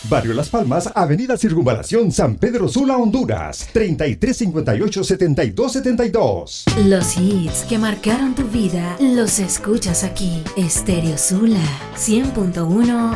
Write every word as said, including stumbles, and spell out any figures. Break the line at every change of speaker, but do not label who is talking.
Barrio Las Palmas, Avenida Circunvalación San Pedro Sula, Honduras, treinta y tres cincuenta y ocho, setenta y dos setenta y dos.
Los hits que marcaron tu vida los escuchas aquí. Estéreo Sula cien punto uno